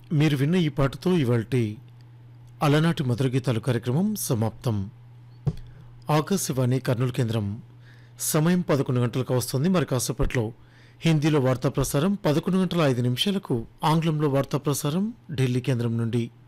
మీరు విన్న ఈ పాటతో ఇవాల్టి అలనాటి మధుర గీతాలు కార్యక్రమం సమాప్తం. ఆకాశవాణి కర్నూలు కేంద్రం. సమయం 11 గంటలకు వస్తుంది. మరి కాసేపట్లో హిందీలో వార్తా ప్రసారం, 11 గంటల 5 నిమిషాలకు ఆంగ్లంలో వార్తా ప్రసారం ఢిల్లీ కేంద్రం నుండి.